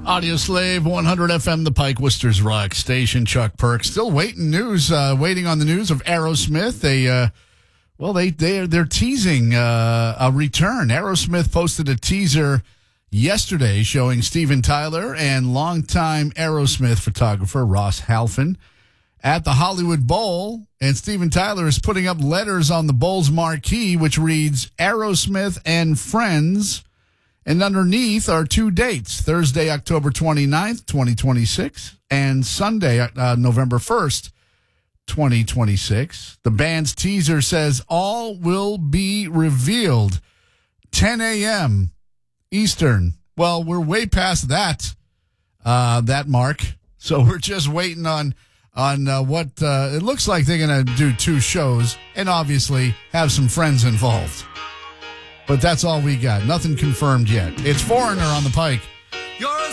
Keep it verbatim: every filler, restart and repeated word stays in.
Audio Slave, one hundred F M, the Pike, Worcester's Rock Station. Chuck Perk still waiting news, uh, waiting on the news of Aerosmith. They, uh, well, they they they're teasing uh, a return. Aerosmith posted a teaser yesterday showing Steven Tyler and longtime Aerosmith photographer Ross Halfin at the Hollywood Bowl, and Steven Tyler is putting up letters on the Bowl's marquee, which reads Aerosmith and Friends. And underneath are two dates, Thursday, October twenty-ninth, twenty twenty-six, and Sunday, uh, November first, twenty twenty-six. The band's teaser says, all will be revealed, ten a.m. Eastern. Well, we're way past that, uh, that mark. So we're just waiting on, on uh, what uh, it looks like they're going to do two shows and obviously have some friends involved. But that's all we got. Nothing confirmed yet. It's Foreigner on the Pike. You're